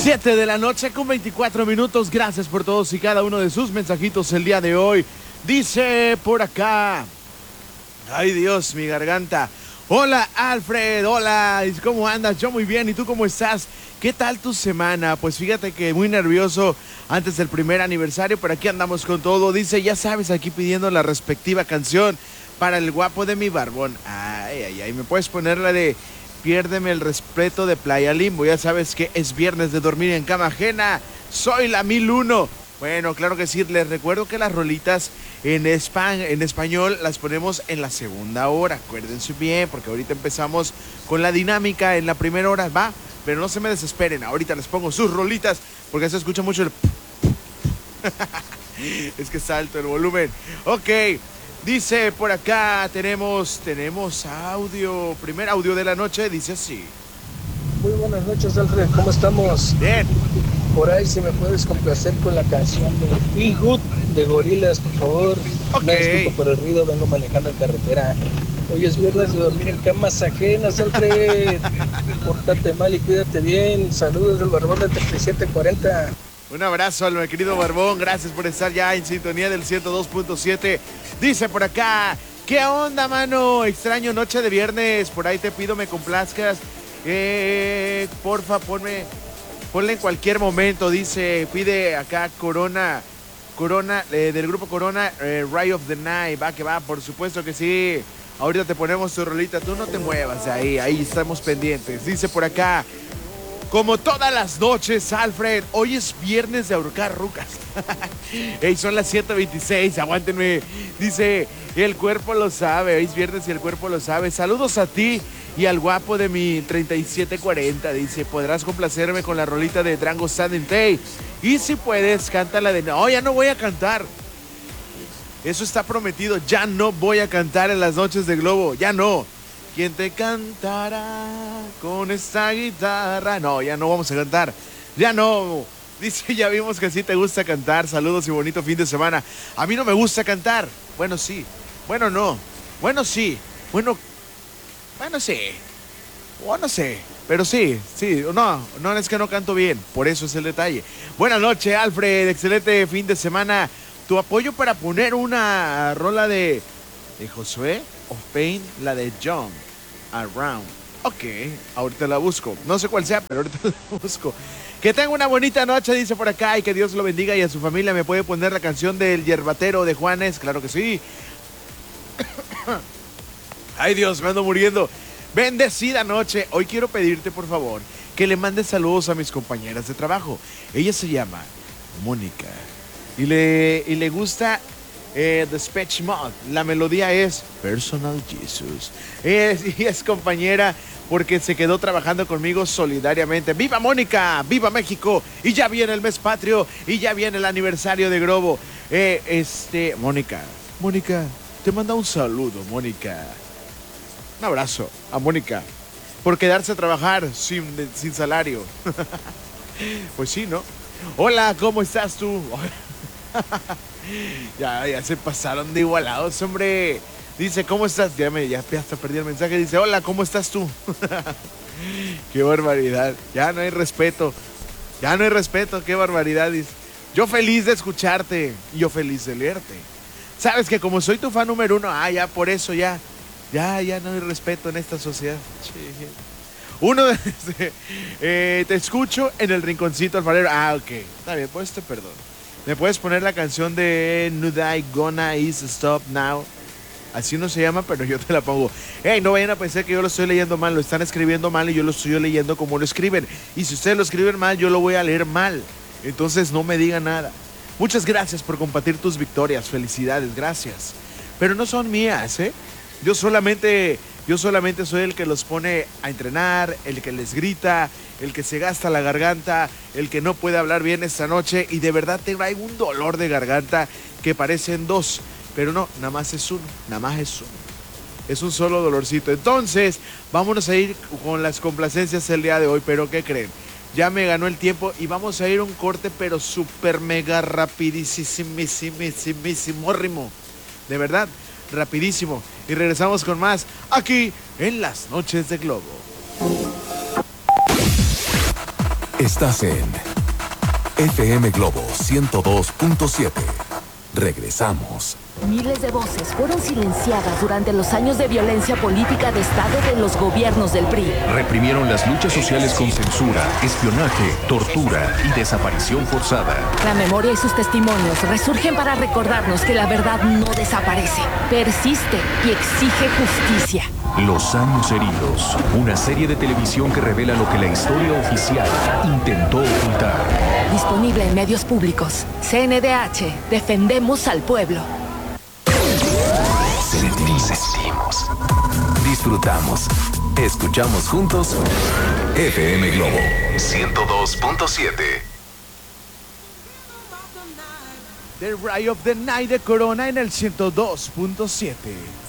7 de la noche con 24 minutos. Gracias por todos y cada uno de sus mensajitos el día de hoy. Dice por acá. Ay Dios, mi garganta. Hola Alfred, hola, ¿cómo andas? Yo muy bien, ¿y tú cómo estás? ¿Qué tal tu semana? Pues fíjate que muy nervioso antes del primer aniversario, pero aquí andamos con todo. Dice, ya sabes, aquí pidiendo la respectiva canción para el guapo de mi barbón. Ay, ay, ay, ¿me puedes poner la de Piérdeme el respeto de Playa Limbo? Ya sabes que es viernes de dormir en cama ajena. Soy la 1001. Bueno, claro que sí, les recuerdo que las rolitas en español las ponemos en la segunda hora. Acuérdense bien, porque ahorita empezamos con la dinámica en la primera hora, ¿va? Pero no se me desesperen, ahorita les pongo sus rolitas, porque se escucha mucho el... Es que salto el volumen. Ok, dice por acá, tenemos audio, primer audio de la noche, dice así. Muy buenas noches, Alfred, ¿cómo estamos? Bien. Por ahí, si me puedes complacer con la canción de Feel Good de Gorillaz, por favor. Ok. Me disculpo por el ruido, vengo manejando en carretera. Hoy es viernes de dormir en camas ajenas, Alfred. Pórtate mal y cuídate bien. Saludos del Barbón de 3740. Un abrazo al mi querido Barbón, gracias por estar ya en sintonía del 102.7. Dice por acá, ¿qué onda, mano? Extraño noche de viernes, por ahí te pido me complazcas. Porfa, ponle en cualquier momento, dice, pide acá Corona, del grupo Corona, Ray of the Night, va que va, por supuesto que sí. Ahorita te ponemos tu rolita, tú no te muevas de ahí estamos pendientes. Dice por acá, como todas las noches, Alfred, hoy es viernes de ahorcar rucas. Ey, son las 7:26, aguántenme. Dice, el cuerpo lo sabe, hoy es viernes y el cuerpo lo sabe. Saludos a ti y al guapo de mi 3740. Dice, podrás complacerme con la rolita de Drango Day. Y si puedes, cántala de... No, ya no voy a cantar. Eso está prometido, ya no voy a cantar en las noches de Globo, ya no. ¿Quién te cantará con esta guitarra? No, ya no vamos a cantar. Ya no. Dice, ya vimos que sí te gusta cantar. Saludos y bonito fin de semana. A mí no me gusta cantar. Bueno, sí. Bueno, no. Bueno, sí. Bueno, sí. Bueno, sé. Pero sí. No es que no canto bien. Por eso es el detalle. Buenas noches, Alfred. Excelente fin de semana. Tu apoyo para poner una rola de Josué of Pain, la de Jump Around. Ok, ahorita la busco. No sé cuál sea, pero ahorita la busco. Que tenga una bonita noche, dice por acá, y que Dios lo bendiga y a su familia. ¿Me puede poner la canción del Yerbatero de Juanes? Claro que sí. Ay Dios, me ando muriendo. Bendecida noche. Hoy quiero pedirte, por favor, que le mandes saludos a mis compañeras de trabajo. Ella se llama Mónica y le gusta Depeche Mode. La melodía es Personal Jesus. Y es compañera porque se quedó trabajando conmigo solidariamente. ¡Viva Mónica! ¡Viva México! Y ya viene el mes patrio y ya viene el aniversario de Globo. Mónica, te manda un saludo, Mónica. Un abrazo a Mónica por quedarse a trabajar sin salario. Pues sí, ¿no? Hola, ¿cómo estás tú? Ya se pasaron de igualados, hombre. Dice, ¿cómo estás? Ya hasta perdí el mensaje. Dice, hola, ¿cómo estás tú? Qué barbaridad. Ya no hay respeto. Qué barbaridad. Dice, yo feliz de escucharte y yo feliz de leerte. Sabes que como soy tu fan número uno, ya por eso ya no hay respeto en esta sociedad. Te escucho en el rinconcito alfarero. Ok, está bien, pues te perdono. ¿Me puedes poner la canción de Nudai Gonna Is Stop Now? Así no se llama, pero yo te la pongo. Hey, no vayan a pensar que yo lo estoy leyendo mal. Lo están escribiendo mal y yo lo estoy leyendo como lo escriben. Y si ustedes lo escriben mal, yo lo voy a leer mal. Entonces no me digan nada. Muchas gracias por compartir tus victorias. Felicidades, gracias. Pero no son mías, ¿eh? Yo solamente soy el que los pone a entrenar, el que les grita, el que se gasta la garganta, el que no puede hablar bien esta noche y de verdad te traigo un dolor de garganta que parecen dos, pero no, nada más es uno. Es un solo dolorcito. Entonces, vámonos a ir con las complacencias el día de hoy, pero ¿qué creen? Ya me ganó el tiempo y vamos a ir a un corte, pero súper mega rapidísimo. De verdad, rapidísimo. Y regresamos con más aquí en las noches de Globo. Estás en FM Globo 102.7. Regresamos. Miles de voces fueron silenciadas durante los años de violencia política de Estado de los gobiernos del PRI. Reprimieron las luchas sociales con censura, espionaje, tortura y desaparición forzada. La memoria y sus testimonios resurgen para recordarnos que la verdad no desaparece, persiste y exige justicia. Los años heridos, una serie de televisión que revela lo que la historia oficial intentó ocultar. Disponible en medios públicos. CNDH, defendemos al pueblo. Sentimos. Disfrutamos. Escuchamos juntos FM Globo 102.7. The Ride of the Night de Corona en el 102.7.